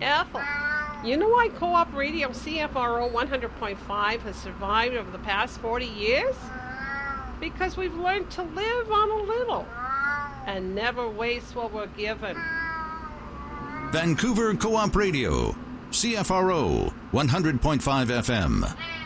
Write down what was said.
Ethel, you know why Co-op Radio CFRO 100.5 has survived over the past 40 years? Because we've learned to live on a little and never waste what we're given. Vancouver Co-op Radio, CFRO 100.5 FM.